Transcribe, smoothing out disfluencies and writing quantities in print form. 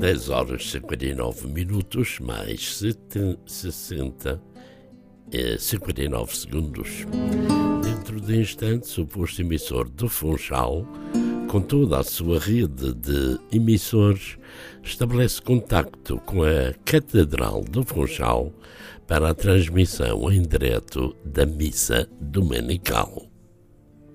10 horas e 59 minutos, mais 59 segundos. Dentro de instantes, o posto emissor do Funchal, com toda a sua rede de emissores, estabelece contacto com a Catedral do Funchal para a transmissão em direto da missa dominical.